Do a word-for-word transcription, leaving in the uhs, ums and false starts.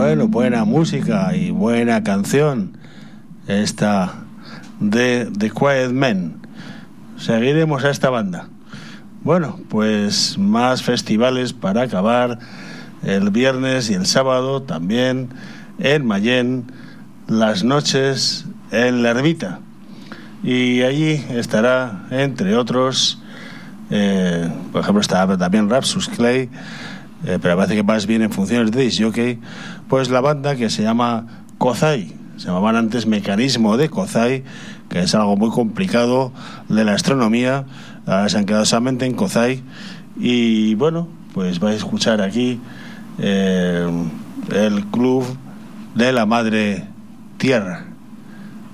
Bueno, buena música y buena canción esta de The Quiet Men. Seguiremos a esta banda. Bueno, pues más festivales para acabar el viernes y el sábado también en Mayén, las noches en la Ermita. Y allí estará, entre otros, eh, por ejemplo, estará también Rapsus Clay, eh, pero parece que más bien en funciones de disc jockey, pues la banda que se llama Kozai. Se llamaban antes Mecanismo de Kozai, que es algo muy complicado de la astronomía. Ahora se han quedado solamente en Kozai. Y bueno, pues vais a escuchar aquí eh, el Club de la Madre Tierra.